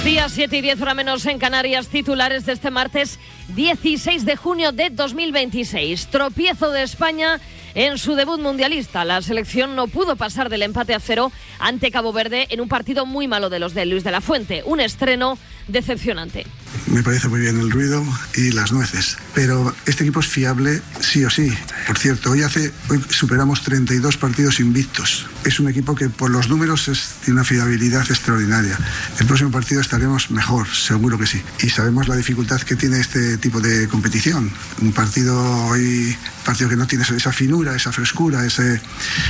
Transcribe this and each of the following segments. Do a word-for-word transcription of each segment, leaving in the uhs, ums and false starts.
Día siete y diez, hora menos en Canarias, titulares de este martes dieciséis de junio de dos mil veintiséis. Tropiezo de España en su debut mundialista. La selección no pudo pasar del empate a cero ante Cabo Verde en un partido muy malo de los de Luis de la Fuente. Un estreno decepcionante. Me parece muy bien el ruido y las nueces, pero este equipo es fiable sí o sí. Por cierto, hoy, hace, hoy superamos treinta y dos partidos invictos. Es un equipo que por los números es, tiene una fiabilidad extraordinaria. El próximo partido estaremos mejor, seguro que sí. Y sabemos la dificultad que tiene este tipo de competición. Un partido hoy, partido que no tiene esa finura, esa frescura, ese,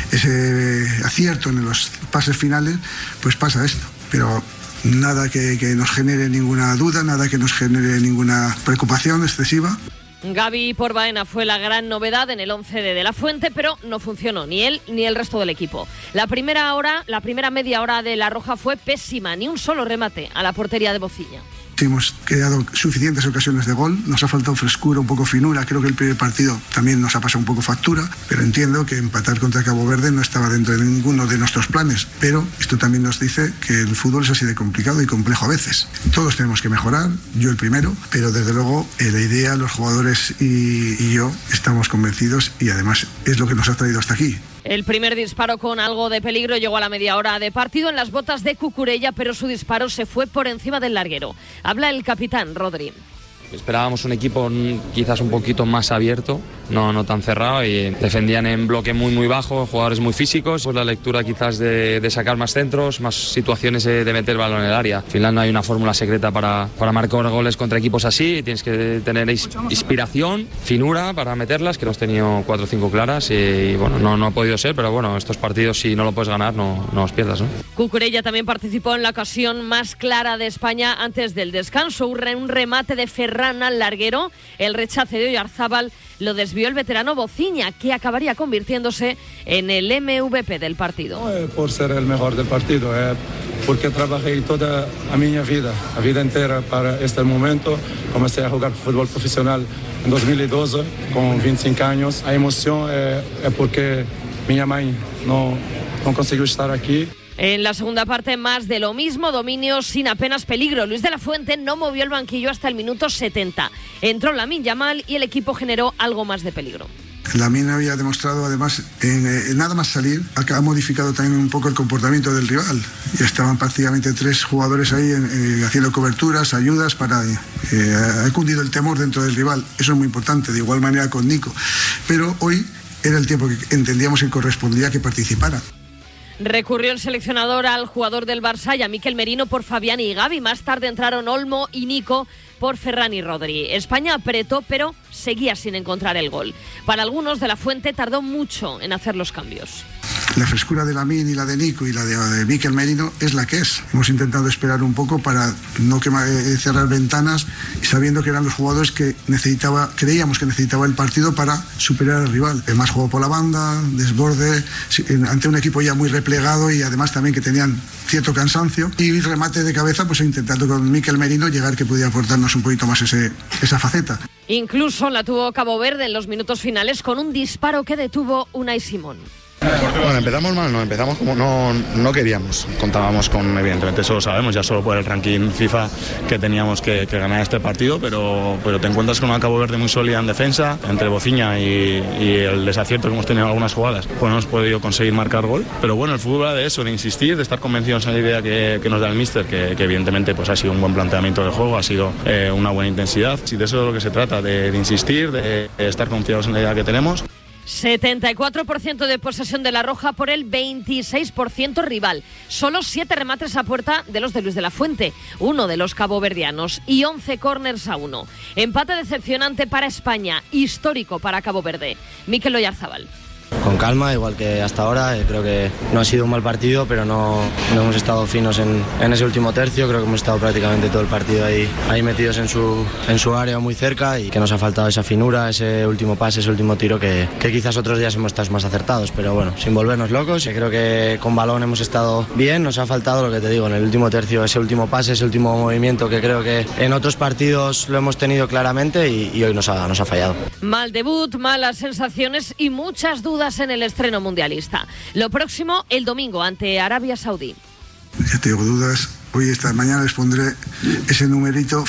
ese acierto en los pases finales, pues pasa esto. Pero nada que, que nos genere ninguna duda, nada que nos genere ninguna preocupación excesiva. Gaby Porbaena fue la gran novedad en el once de De la Fuente, pero no funcionó ni él ni el resto del equipo. La primera hora, la primera media hora de La Roja fue pésima, ni un solo remate a la portería de Bociña. Hemos creado suficientes ocasiones de gol, nos ha faltado frescura, un poco finura. Creo que el primer partido también nos ha pasado un poco factura, pero entiendo que empatar contra Cabo Verde no estaba dentro de ninguno de nuestros planes. Pero esto también nos dice que el fútbol es así de complicado y complejo a veces. Todos tenemos que mejorar, yo el primero, pero desde luego eh, la idea, los jugadores y, y yo estamos convencidos y además es lo que nos ha traído hasta aquí. El primer disparo con algo de peligro llegó a la media hora de partido en las botas de Cucurella, pero su disparo se fue por encima del larguero. Habla el capitán Rodri. Esperábamos un equipo quizás un poquito más abierto, no, no tan cerrado, y defendían en bloque muy muy bajo, jugadores muy físicos, pues la lectura quizás de, de sacar más centros, más situaciones de, de meter balón en el área. Al final no hay una fórmula secreta para, para marcar goles contra equipos así, tienes que tener inspiración, finura para meterlas, que hemos tenido cuatro o cinco claras y, y bueno, no, no ha podido ser, pero bueno, estos partidos si no lo puedes ganar no, no los pierdas, ¿no? Cucurella también participó en la ocasión más clara de España antes del descanso, un, re, un remate de Ferran al larguero, el rechace de Oyarzábal lo desvió el veterano Bociña, que acabaría convirtiéndose en el M V P del partido. No es por ser el mejor del partido, es porque trabajé toda a mi vida, la vida entera para este momento. Comencé a jugar fútbol profesional en dos mil doce, con veinticinco años. La emoción es, es porque mi mamá no, no consiguió estar aquí. En la segunda parte, más de lo mismo, dominio sin apenas peligro. Luis de la Fuente no movió el banquillo hasta el minuto setenta. Entró Lamine Yamal y el equipo generó algo más de peligro. Lamine había demostrado, además, en, en nada más salir, ha modificado también un poco el comportamiento del rival. Y estaban prácticamente tres jugadores ahí en, en, haciendo coberturas, ayudas, para eh, ha cundido el temor dentro del rival. Eso es muy importante, de igual manera con Nico. Pero hoy era el tiempo que entendíamos que correspondía que participara. Recurrió el seleccionador al jugador del Barça y a Mikel Merino por Fabián y Gavi. Más tarde entraron Olmo y Nico por Ferran y Rodri. España apretó, pero seguía sin encontrar el gol. Para algunos, De la Fuente tardó mucho en hacer los cambios. La frescura de Lamine y la de Nico y la de, de Mikel Merino es la que es. Hemos intentado esperar un poco para no quemar, eh, cerrar ventanas, y sabiendo que eran los jugadores que necesitaba, creíamos que necesitaba el partido para superar al rival. Además jugó por la banda, desborde, ante un equipo ya muy replegado y además también que tenían cierto cansancio. Y remate de cabeza, pues intentando con Mikel Merino llegar, que podía aportarnos un poquito más ese, esa faceta. Incluso la tuvo Cabo Verde en los minutos finales con un disparo que detuvo Unai Simón. Bueno, empezamos mal, no, empezamos como no, no queríamos. Contábamos con, evidentemente, eso lo sabemos, ya solo por el ranking FIFA, que teníamos que, que ganar este partido, pero, pero te encuentras con una Cabo Verde muy sólida en defensa, entre Bociña y, y el desacierto que hemos tenido en algunas jugadas, pues no hemos podido conseguir marcar gol. Pero bueno, el fútbol va de eso, de insistir, de estar convencidos en la idea que, que nos da el míster, que, que evidentemente pues ha sido un buen planteamiento del juego, ha sido eh, una buena intensidad. Y de eso es de lo que se trata, de, de insistir, de, de estar confiados en la idea que tenemos. setenta y cuatro por ciento de posesión de La Roja por el veintiséis por ciento rival. Solo siete remates a puerta de los de Luis de la Fuente, uno de los caboverdianos, y once córners a uno. Empate decepcionante para España, histórico para Cabo Verde. Mikel Oyarzábal. Con calma, igual que hasta ahora. Creo que no ha sido un mal partido, pero no, no hemos estado finos en, en ese último tercio. Creo que hemos estado prácticamente todo el partido ahí, ahí metidos en su, en su área muy cerca, y que nos ha faltado esa finura, ese último pase, ese último tiro que, que quizás otros días hemos estado más acertados, pero bueno, sin volvernos locos. Creo que con balón hemos estado bien. Nos ha faltado, lo que te digo, en el último tercio, ese último pase, ese último movimiento, que creo que en otros partidos lo hemos tenido claramente, y, y hoy nos ha, nos ha fallado. Mal debut, malas sensaciones y muchas dudas en el estreno mundialista. Lo próximo el domingo ante Arabia Saudí. Ya tengo dudas. Hoy, esta mañana, les pondré ese numerito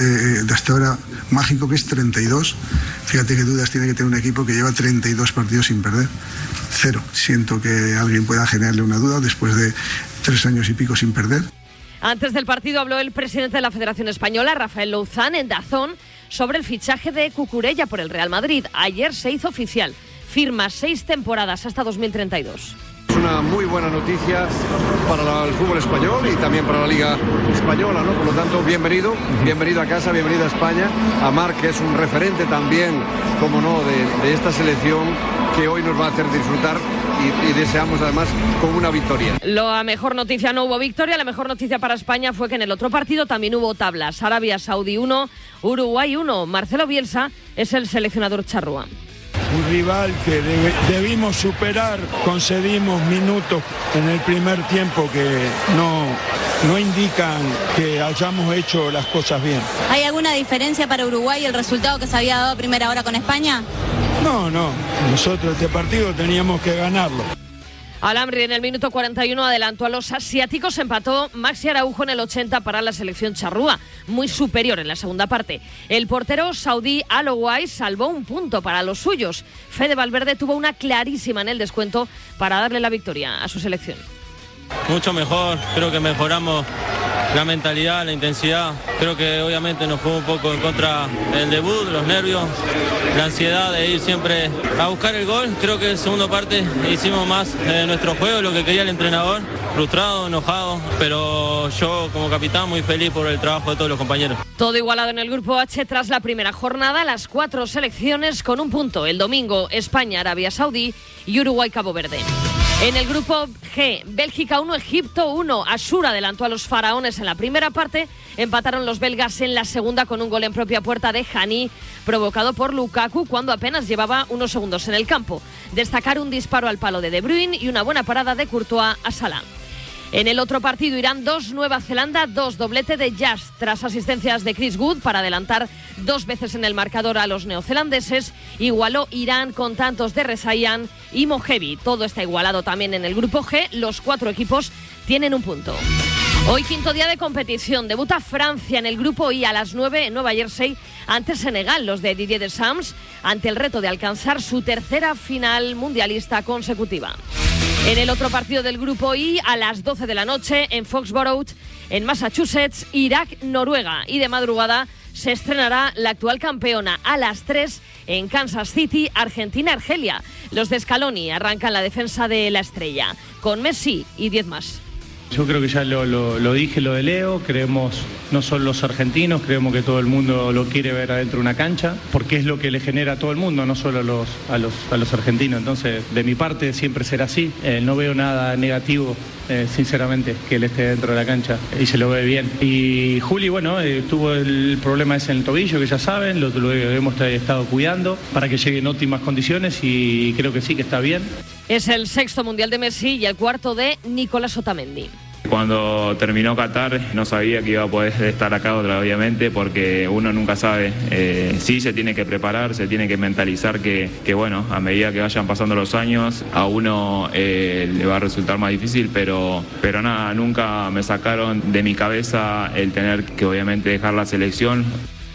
de hasta ahora mágico, que es treinta y dos. Fíjate qué dudas tiene que tener un equipo que lleva treinta y dos partidos sin perder. Cero. Siento que alguien pueda generarle una duda después de tres años y pico sin perder. Antes del partido habló el presidente de la Federación Española, Rafael Louzán, en Dazón, sobre el fichaje de Cucurella por el Real Madrid. Ayer se hizo oficial. Firma seis temporadas hasta dos mil treinta y dos. Es una muy buena noticia para el fútbol español y también para la Liga Española, ¿no? Por lo tanto, bienvenido, bienvenido a casa, bienvenido a España. A Marc, que es un referente también, como no, de, de esta selección que hoy nos va a hacer disfrutar y, y deseamos además con una victoria. La mejor noticia, no hubo victoria, la mejor noticia para España fue que en el otro partido también hubo tablas. Arabia Saudí uno, Uruguay uno. Marcelo Bielsa es el seleccionador charrúa. Un rival que debe, debimos superar, concedimos minutos en el primer tiempo que no, no indican que hayamos hecho las cosas bien. ¿Hay alguna diferencia para Uruguay el resultado que se había dado a primera hora con España? No, no, nosotros este partido teníamos que ganarlo. Al-Amri en el minuto cuarenta y uno adelantó a los asiáticos, empató Maxi Araujo en el ochenta para la selección charrúa, muy superior en la segunda parte. El portero saudí Al-Owais salvó un punto para los suyos. Fede Valverde tuvo una clarísima en el descuento para darle la victoria a su selección. Mucho mejor, creo que mejoramos la mentalidad, la intensidad. Creo que obviamente nos jugó un poco en contra el debut, los nervios, la ansiedad de ir siempre a buscar el gol. Creo que en segunda parte hicimos más de nuestro juego, lo que quería el entrenador. Frustrado, enojado, pero yo como capitán muy feliz por el trabajo de todos los compañeros. Todo igualado en el grupo H tras la primera jornada, las cuatro selecciones con un punto. El domingo, España, Arabia Saudí y Uruguay, Cabo Verde. En el grupo G, Bélgica uno, Egipto uno. Ashur adelantó a los faraones en la primera parte. Empataron los belgas en la segunda con un gol en propia puerta de Hani, provocado por Lukaku cuando apenas llevaba unos segundos en el campo. Destacar un disparo al palo de De Bruyne y una buena parada de Courtois a Salah. En el otro partido, Irán dos, Nueva Zelanda dos, doblete de Just tras asistencias de Chris Wood para adelantar dos veces en el marcador a los neozelandeses. Igualó Irán con tantos de Rezaian y Mojevi. Todo está igualado también en el grupo G. Los cuatro equipos tienen un punto. Hoy quinto día de competición. Debuta Francia en el grupo I a las nueve en Nueva Jersey ante Senegal. Los de Didier Deschamps ante el reto de alcanzar su tercera final mundialista consecutiva. En el otro partido del grupo I, a las doce de la noche, en Foxborough, en Massachusetts, Irak-Noruega. Y de madrugada se estrenará la actual campeona a las tres en Kansas City, Argentina-Argelia. Los de Scaloni arrancan la defensa de la estrella, con Messi y diez más. Yo creo que ya lo, lo, lo dije, lo de Leo, creemos, no solo los argentinos, creemos que todo el mundo lo quiere ver adentro de una cancha, porque es lo que le genera a todo el mundo, no solo a los, a los, a los argentinos. Entonces, de mi parte siempre será así, eh, no veo nada negativo, eh, sinceramente, que él esté dentro de la cancha y se lo ve bien. Y Juli, bueno, eh, tuvo el problema ese en el tobillo, que ya saben, lo, lo hemos estado cuidando para que llegue en óptimas condiciones y creo que sí, que está bien. Es el sexto mundial de Messi y el cuarto de Nicolás Otamendi. Cuando terminó Qatar no sabía que iba a poder estar acá otra, obviamente, porque uno nunca sabe. Eh, sí se tiene que preparar, se tiene que mentalizar que, que bueno, a medida que vayan pasando los años, a uno eh, le va a resultar más difícil, pero, pero nada, nunca me sacaron de mi cabeza el tener que obviamente dejar la selección.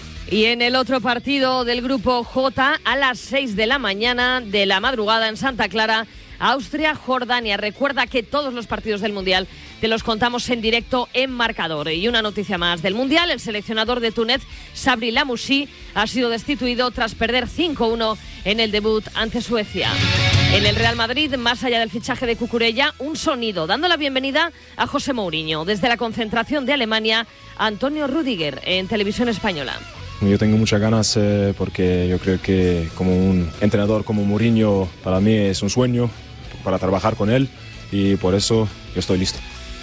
Y en el otro partido del grupo J, a las seis de la mañana de la madrugada en Santa Clara, Austria-Jordania. Recuerda que todos los partidos del Mundial te los contamos en directo en Marcador. Y una noticia más del Mundial, el seleccionador de Túnez, Sabri Lamouchi, ha sido destituido tras perder cinco uno en el debut ante Suecia. En el Real Madrid, más allá del fichaje de Cucurella, un sonido, dando la bienvenida a José Mourinho. Desde la concentración de Alemania, Antonio Rüdiger, en Televisión Española. Yo tengo muchas ganas eh, porque yo creo que como un entrenador como Mourinho para mí es un sueño para trabajar con él y por eso yo estoy listo.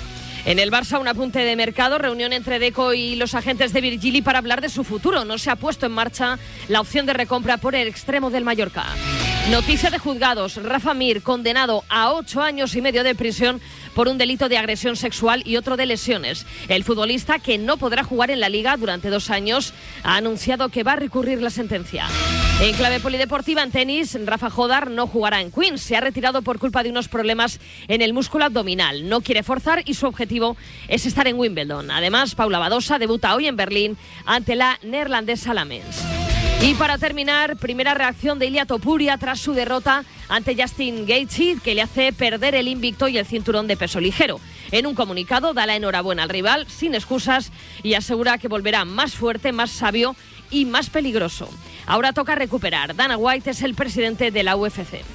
En el Barça, un apunte de mercado, reunión entre Deco y los agentes de Virgili para hablar de su futuro. No se ha puesto en marcha la opción de recompra por el extremo del Mallorca. Noticia de juzgados, Rafa Mir condenado a ocho años y medio de prisión por un delito de agresión sexual y otro de lesiones. El futbolista, que no podrá jugar en la Liga durante dos años, ha anunciado que va a recurrir la sentencia. En clave polideportiva, en tenis, Rafa Jodar no jugará en Queens. Se ha retirado por culpa de unos problemas en el músculo abdominal. No quiere forzar y su objetivo es estar en Wimbledon. Además, Paula Badosa debuta hoy en Berlín ante la neerlandesa Lamens. Y para terminar, primera reacción de Ilia Topuria tras su derrota ante Justin Gaethje, que le hace perder el invicto y el cinturón de peso ligero. En un comunicado da la enhorabuena al rival sin excusas y asegura que volverá más fuerte, más sabio y más peligroso. Ahora toca recuperar. Dana White es el presidente de la U F C.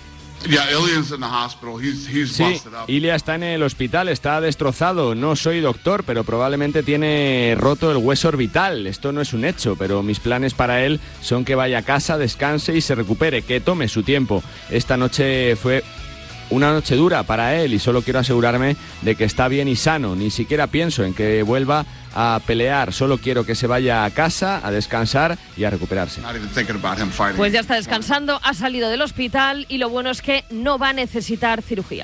Sí, Ilia está en el hospital, está destrozado. No soy doctor, pero probablemente tiene roto el hueso orbital. Esto no es un hecho, pero mis planes para él son que vaya a casa, descanse y se recupere, que tome su tiempo. Esta noche fue una noche dura para él y solo quiero asegurarme de que está bien y sano. Ni siquiera pienso en que vuelva a pelear, solo quiero que se vaya a casa a descansar y a recuperarse. Pues ya está descansando, ha salido del hospital y lo bueno es que no va a necesitar cirugía.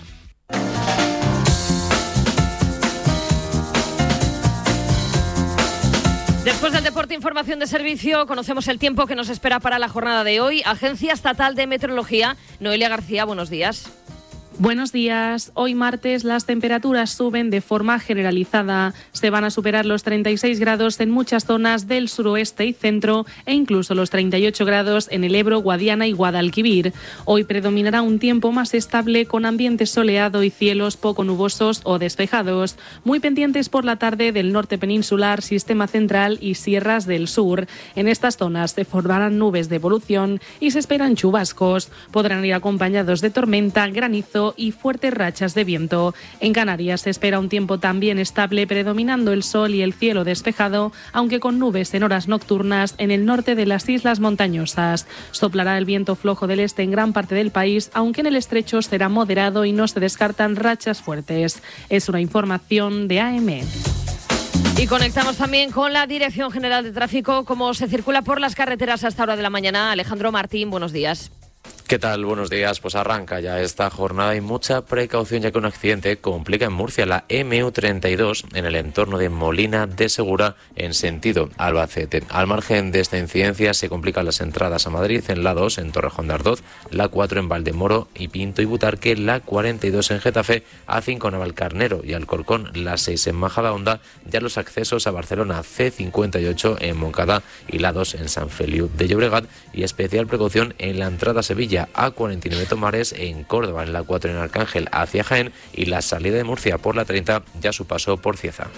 Después del deporte, información de servicio, conocemos el tiempo que nos espera para la jornada de hoy. Agencia Estatal de Meteorología, Noelia García, buenos días. Buenos días. Hoy martes las temperaturas suben de forma generalizada. Se van a superar los treinta y seis grados en muchas zonas del suroeste y centro e incluso los treinta y ocho grados en el Ebro, Guadiana y Guadalquivir. Hoy predominará un tiempo más estable con ambiente soleado y cielos poco nubosos o despejados. Muy pendientes por la tarde del norte peninsular, sistema central y sierras del sur. En estas zonas se formarán nubes de evolución y se esperan chubascos. Podrán ir acompañados de tormenta, granizo y fuertes rachas de viento. En Canarias se espera un tiempo también estable, predominando el sol y el cielo despejado, aunque con nubes en horas nocturnas en el norte de las islas montañosas. Soplará el viento flojo del este en gran parte del país, aunque en el estrecho será moderado y no se descartan rachas fuertes. Es una información de A M. Y conectamos también con la Dirección General de Tráfico, cómo se circula por las carreteras a esta hora de la mañana. Alejandro Martín, buenos días. ¿Qué tal? Buenos días. Pues arranca ya esta jornada y mucha precaución ya que un accidente complica en Murcia la eme u treinta y dos en el entorno de Molina de Segura en sentido Albacete. Al margen de esta incidencia se complican las entradas a Madrid en la dos en Torrejón de Ardoz, la cuatro en Valdemoro y Pinto y Butarque, la cuarenta y dos en Getafe, a cinco en Navalcarnero y Alcorcón, la seis en Majadahonda, ya los accesos a Barcelona ce cincuenta y ocho en Moncada y la dos en San Feliu de Llobregat y especial precaución en la entrada a Sevilla a cuarenta y nueve Tomares, en Córdoba en la cuatro en Arcángel hacia Jaén y la salida de Murcia por la treinta ya su paso por Cieza.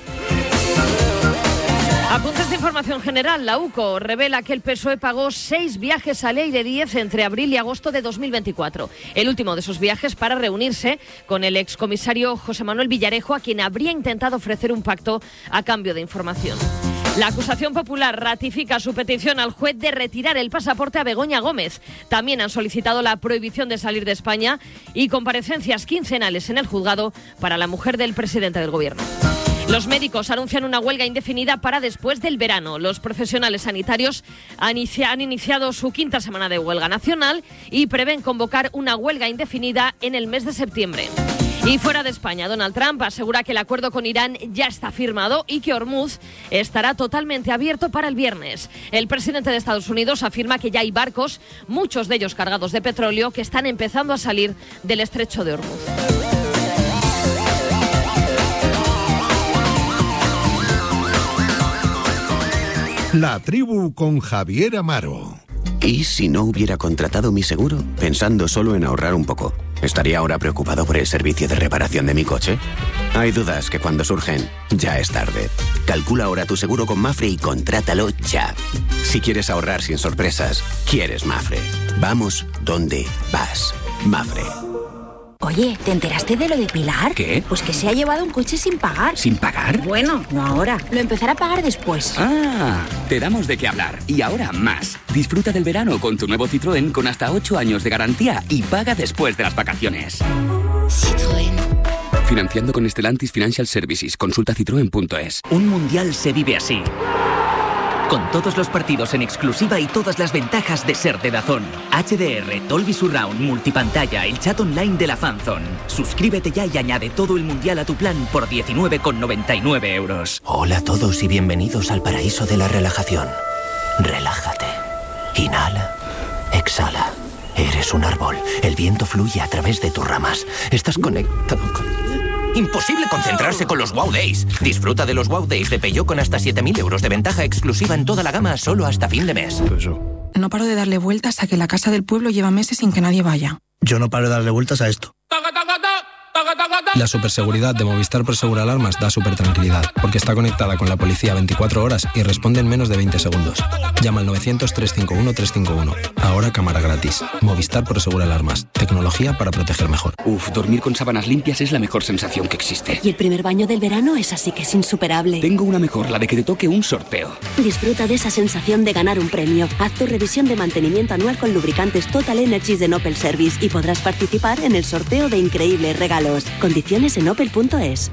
Apuntes de información general. La U C O revela que el P S O E pagó seis viajes a Leire Díez entre abril y agosto de dos mil veinticuatro. El último de esos viajes para reunirse con el excomisario José Manuel Villarejo, a quien habría intentado ofrecer un pacto a cambio de información. La acusación popular ratifica su petición al juez de retirar el pasaporte a Begoña Gómez. También han solicitado la prohibición de salir de España y comparecencias quincenales en el juzgado para la mujer del presidente del gobierno. Los médicos anuncian una huelga indefinida para después del verano. Los profesionales sanitarios han iniciado su quinta semana de huelga nacional y prevén convocar una huelga indefinida en el mes de septiembre. Y fuera de España, Donald Trump asegura que el acuerdo con Irán ya está firmado y que Hormuz estará totalmente abierto para el viernes. El presidente de Estados Unidos afirma que ya hay barcos, muchos de ellos cargados de petróleo, que están empezando a salir del estrecho de Hormuz. La tribu con Javier Amaro. ¿Y si no hubiera contratado mi seguro? Pensando solo en ahorrar un poco, ¿estaría ahora preocupado por el servicio de reparación de mi coche? Hay dudas que cuando surgen, ya es tarde. Calcula ahora tu seguro con Mafre y contrátalo ya. Si quieres ahorrar sin sorpresas, quieres Mafre. Vamos donde vas. Mafre. Oye, ¿te enteraste de lo de Pilar? ¿Qué? Pues que se ha llevado un coche sin pagar. ¿Sin pagar? Bueno, no ahora. Lo empezará a pagar después. Ah, te damos de qué hablar. Y ahora más. Disfruta del verano con tu nuevo Citroën con hasta ocho años de garantía y paga después de las vacaciones. Citroën. Financiando con Stellantis Financial Services. Consulta citroen punto es. Un mundial se vive así. con todos los partidos en exclusiva y todas las ventajas de ser de DAZN. H D R, Dolby Surround, multipantalla, el chat online de la Fanzone. Suscríbete ya y añade todo el mundial a tu plan por diecinueve con noventa y nueve euros. Hola a todos y bienvenidos al paraíso de la relajación. Relájate. Inhala. Exhala. Eres un árbol. El viento fluye a través de tus ramas. Estás conectado con... Imposible concentrarse con los Wow Days. Disfruta de los Wow Days de Peugeot con hasta siete mil euros de ventaja exclusiva en toda la gama solo hasta fin de mes. No paro de darle vueltas a que la casa del pueblo lleva meses sin que nadie vaya. Yo no paro de darle vueltas a esto. La superseguridad de Movistar Prosegur Alarmas da súper tranquilidad, porque está conectada con la policía veinticuatro horas y responde en menos de veinte segundos. Llama al novecientos, trescientos cincuenta y uno, trescientos cincuenta y uno. Ahora cámara gratis. Movistar Prosegur Alarmas. Tecnología para proteger mejor. Uf, dormir con sábanas limpias es la mejor sensación que existe. Y el primer baño del verano es así que es insuperable. Tengo una mejor, la de que te toque un sorteo. Disfruta de esa sensación de ganar un premio. Haz tu revisión de mantenimiento anual con lubricantes Total Energies de Opel Service y podrás participar en el sorteo de increíbles regalos. Condiciones en opel punto es.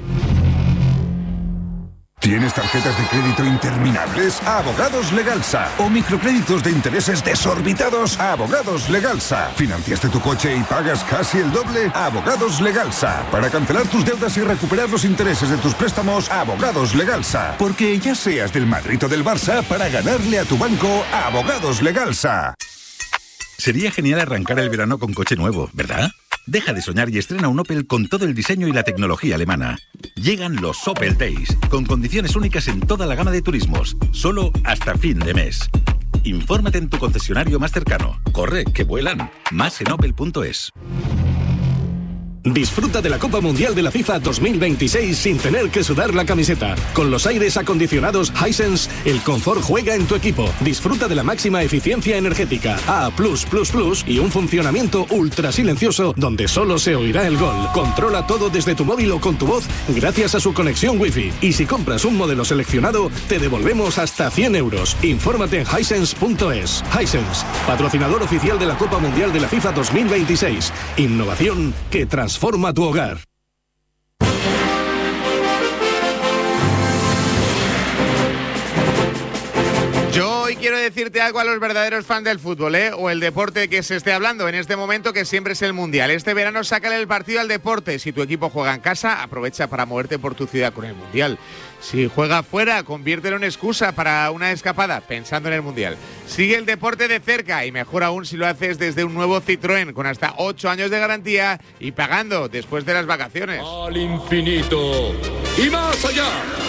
¿Tienes tarjetas de crédito interminables? Abogados Legalsa. ¿O microcréditos de intereses desorbitados? Abogados Legalsa. ¿Financiaste tu coche y pagas casi el doble? Abogados Legalsa. Para cancelar tus deudas y recuperar los intereses de tus préstamos, Abogados Legalsa. Porque ya seas del Madrid o del Barça, para ganarle a tu banco, Abogados Legalsa. Sería genial arrancar el verano con coche nuevo, ¿verdad? Deja de soñar y estrena un Opel con todo el diseño y la tecnología alemana. Llegan los Opel Days, con condiciones únicas en toda la gama de turismos, solo hasta fin de mes. Infórmate en tu concesionario más cercano. Corre, que vuelan. Más en opel punto es. Disfruta de la Copa Mundial de la FIFA dos mil veintiséis sin tener que sudar la camiseta. Con los aires acondicionados Hisense, el confort juega en tu equipo. Disfruta de la máxima eficiencia energética A plus plus plus y un funcionamiento ultra silencioso donde solo se oirá el gol. Controla todo desde tu móvil o con tu voz gracias a su conexión Wi-Fi. Y si compras un modelo seleccionado, te devolvemos hasta cien euros. Infórmate en hisense punto es. Hisense, patrocinador oficial de la Copa Mundial de la FIFA dos mil veintiséis. Innovación que transforma Forma tu hogar. Yo hoy quiero decirte algo a los verdaderos fans del fútbol, ¿eh? O el deporte que se esté hablando en este momento, que siempre es el Mundial. Este verano sácale el partido al deporte. Si tu equipo juega en casa, aprovecha para moverte por tu ciudad con el Mundial. Si juega fuera, conviértelo en excusa para una escapada, pensando en el Mundial. Sigue el deporte de cerca y mejor aún si lo haces desde un nuevo Citroën con hasta ocho años de garantía y pagando después de las vacaciones. Al infinito y más allá.